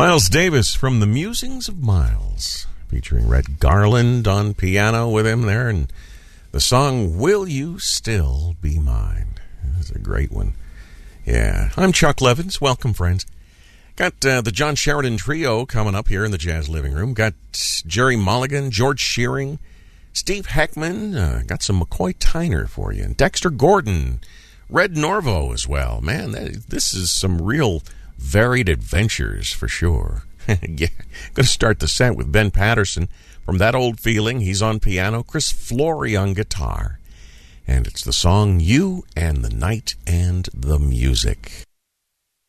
Miles Davis from The Musings of Miles, featuring Red Garland on piano with him there, and the song Will You Still Be Mine. That's a great one. Yeah, I'm Chuck Levins. Welcome, friends. Got the John Sheridan Trio coming up here in the Jazz Living Room. Got Jerry Mulligan, George Shearing, Steve Heckman. Got some McCoy Tyner for you. And Dexter Gordon, Red Norvo as well. Man, this is some real varied adventures for sure. Yeah, going to start the set with Ben Patterson from That Old Feeling. He's on piano. Chris Flory on guitar. And it's the song You and the Night and the Music.